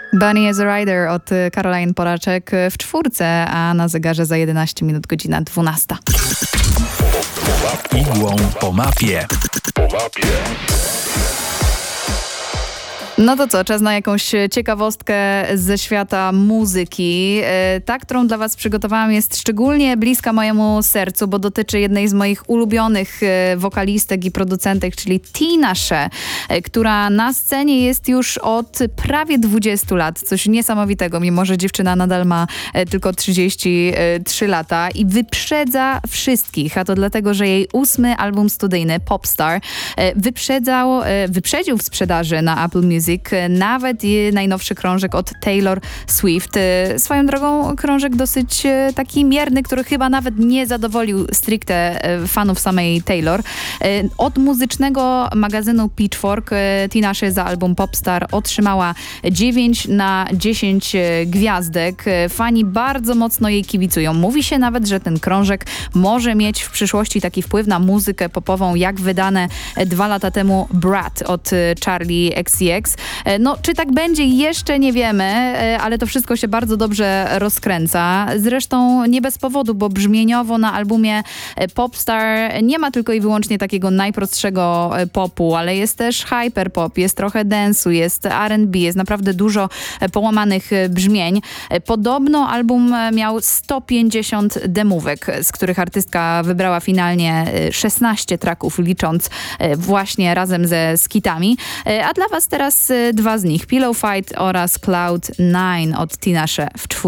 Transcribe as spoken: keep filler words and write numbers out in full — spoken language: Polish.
Bunny as a Rider od Caroline Poraczek w czwórce, a na zegarze za jedenaście minut godzina dwunasta. Igłą po mapie. Po mapie. No to co, czas na jakąś ciekawostkę ze świata muzyki. Ta, którą dla was przygotowałam, jest szczególnie bliska mojemu sercu, bo dotyczy jednej z moich ulubionych wokalistek i producentek, czyli Tinashe, która na scenie jest już od prawie dwudziestu lat. Coś niesamowitego, mimo że dziewczyna nadal ma tylko trzydzieści trzy lata i wyprzedza wszystkich, a to dlatego, że jej ósmy album studyjny, Popstar, wyprzedzał, wyprzedził w sprzedaży na Apple Music nawet najnowszy krążek od Taylor Swift. Swoją drogą krążek dosyć taki mierny, który chyba nawet nie zadowolił stricte fanów samej Taylor. Od muzycznego magazynu Pitchfork Tinashe za album Popstar otrzymała dziewięć na dziesięć gwiazdek. Fani bardzo mocno jej kibicują. Mówi się nawet, że ten krążek może mieć w przyszłości taki wpływ na muzykę popową, jak wydane dwa lata temu Brat od Charli X C X. No, czy tak będzie, jeszcze nie wiemy, ale to wszystko się bardzo dobrze rozkręca. Zresztą nie bez powodu, bo brzmieniowo na albumie Popstar nie ma tylko i wyłącznie takiego najprostszego popu, ale jest też hyperpop, jest trochę dance'u, jest R and B, jest naprawdę dużo połamanych brzmień. Podobno album miał sto pięćdziesiąt demówek, z których artystka wybrała finalnie szesnaście tracków, licząc właśnie razem ze skitami. A dla was teraz dwa z nich, Pillow Fight oraz Cloud nine od Tinashe w czwórce.